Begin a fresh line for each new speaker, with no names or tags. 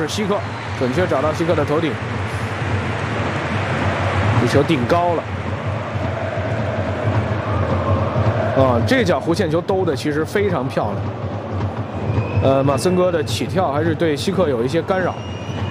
是希克，准确找到希克的头顶，这球顶高了。这脚弧线球兜的其实非常漂亮。马森哥的起跳还是对希克有一些干扰。